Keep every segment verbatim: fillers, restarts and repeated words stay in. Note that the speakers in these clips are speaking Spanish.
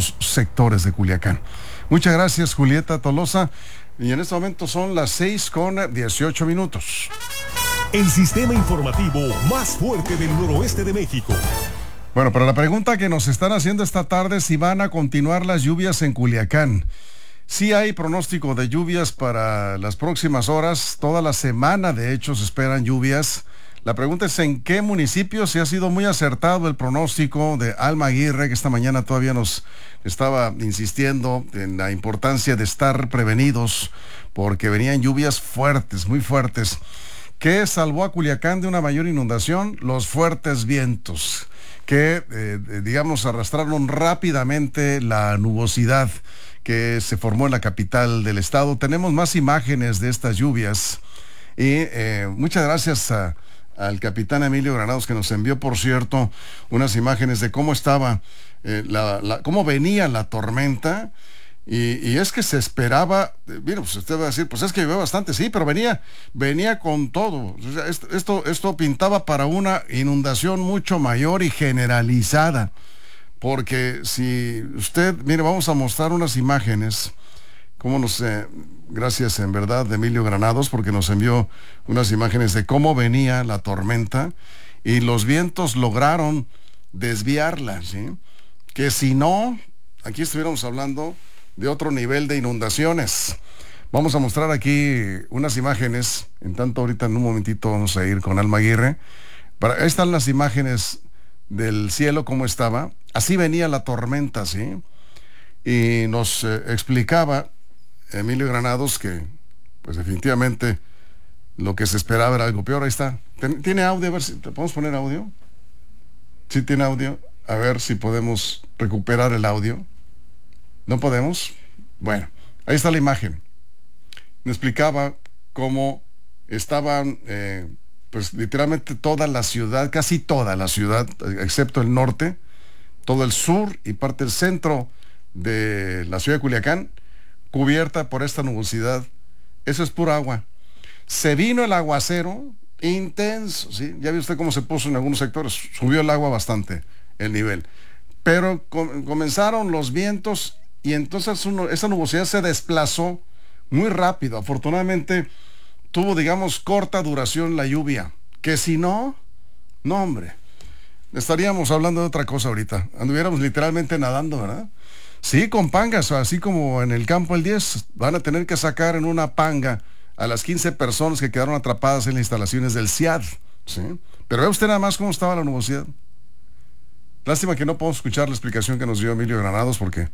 otros sectores de Culiacán. Muchas gracias, Julieta Tolosa. Y en este momento son las seis con dieciocho minutos. El sistema informativo más fuerte del noroeste de México. Bueno, pero la pregunta que nos están haciendo esta tarde es si van a continuar las lluvias en Culiacán. Sí hay pronóstico de lluvias para las próximas horas. Toda la semana, de hecho, se esperan lluvias. La pregunta es en qué municipios. Si ha sido muy acertado el pronóstico de Alma Aguirre, que esta mañana todavía nos estaba insistiendo en la importancia de estar prevenidos, porque venían lluvias fuertes, muy fuertes. ¿Qué salvó a Culiacán de una mayor inundación? Los fuertes vientos, que, eh, digamos, arrastraron rápidamente la nubosidad que se formó en la capital del estado. Tenemos más imágenes de estas lluvias y eh, muchas gracias a, al capitán Emilio Granados, que nos envió, por cierto, unas imágenes de cómo estaba, eh, la, la, cómo venía la tormenta. Y, y es que se esperaba, eh, mira, pues usted va a decir, pues es que llovió bastante, sí, pero venía, venía con todo. O sea, esto, esto, esto pintaba para una inundación mucho mayor y generalizada. Porque si usted, mire, vamos a mostrar unas imágenes, cómo nos, eh, gracias en verdad de Emilio Granados, porque nos envió unas imágenes de cómo venía la tormenta y los vientos lograron desviarla, ¿sí? Que si no, aquí estuviéramos hablando de otro nivel de inundaciones. Vamos a mostrar aquí unas imágenes, en tanto ahorita en un momentito vamos a ir con Alma Aguirre. Para, ahí están las imágenes del cielo, cómo estaba. Así venía la tormenta, ¿sí? Y nos eh, explicaba Emilio Granados que, pues definitivamente, lo que se esperaba era algo peor. Ahí está. ¿Tiene audio? A ver si, ¿te podemos poner audio? Sí, tiene audio. A ver si podemos recuperar el audio. ¿No podemos? Bueno, ahí está la imagen. Me explicaba cómo estaban, eh, pues literalmente toda la ciudad, casi toda la ciudad, excepto el norte, todo el sur y parte del centro de la ciudad de Culiacán, cubierta por esta nubosidad. Eso es pura agua. Se vino el aguacero intenso, ¿sí? Ya vio usted cómo se puso en algunos sectores, subió el agua bastante, el nivel. Pero com- comenzaron los vientos y entonces uno, esa nubosidad se desplazó muy rápido. Afortunadamente tuvo, digamos, corta duración la lluvia, que si no, no hombre, estaríamos hablando de otra cosa ahorita, anduviéramos literalmente nadando, ¿verdad? Sí, con pangas, así como en el campo el diez, van a tener que sacar en una panga a las quince personas que quedaron atrapadas en las instalaciones del C I A D, ¿sí? Pero ve usted nada más cómo estaba la nubosidad. Lástima que no podemos escuchar la explicación que nos dio Emilio Granados, porque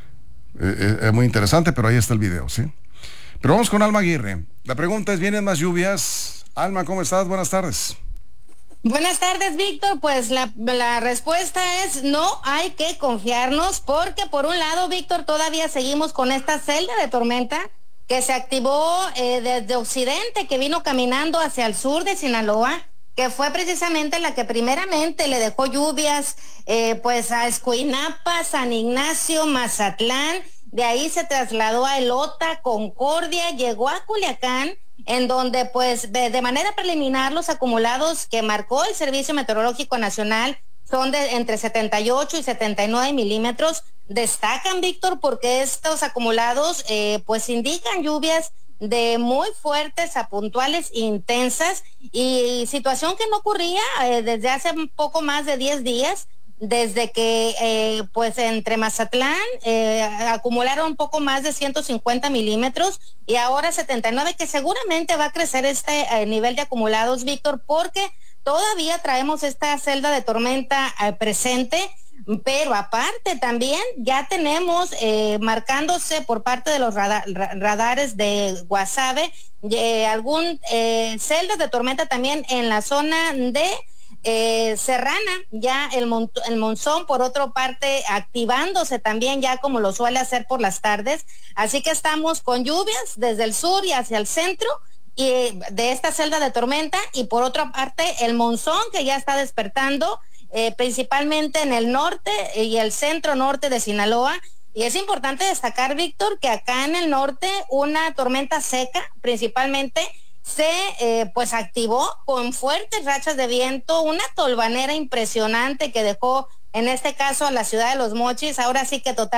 eh, es muy interesante, pero ahí está el video, ¿sí? Pero vamos con Alma Aguirre. La pregunta es, ¿vienen más lluvias? Alma, ¿cómo estás? Buenas tardes. Buenas tardes, Víctor. Pues la, la respuesta es no hay que confiarnos, porque por un lado, Víctor, todavía seguimos con esta celda de tormenta que se activó eh, desde occidente, que vino caminando hacia el sur de Sinaloa, que fue precisamente la que primeramente le dejó lluvias eh, pues a Escuinapa, San Ignacio, Mazatlán. De ahí se trasladó a Elota, Concordia, llegó a Culiacán, en donde pues de, de manera preliminar los acumulados que marcó el Servicio Meteorológico Nacional son de entre setenta y ocho y setenta y nueve milímetros. Destacan, Víctor, porque estos acumulados eh, pues indican lluvias de muy fuertes a puntuales intensas, y situación que no ocurría eh, desde hace un poco más de diez días, desde que eh, pues entre Mazatlán eh, acumularon un poco más de ciento cincuenta milímetros y ahora setenta y nueve, que seguramente va a crecer este eh, nivel de acumulados, Víctor, porque todavía traemos esta celda de tormenta eh, presente. Pero aparte también ya tenemos eh, marcándose por parte de los radar, radares de Guasave eh, algún eh, celdas de tormenta también en la zona de eh, Serrana, ya el, mon, el monzón por otra parte activándose también ya como lo suele hacer por las tardes, así que estamos con lluvias desde el sur y hacia el centro y de esta celda de tormenta, y por otra parte el monzón que ya está despertando Eh, principalmente en el norte y el centro norte de Sinaloa. Y es importante destacar, Víctor, que acá en el norte una tormenta seca principalmente se eh, pues activó con fuertes rachas de viento, una tolvanera impresionante que dejó en este caso a la ciudad de Los Mochis, ahora sí que total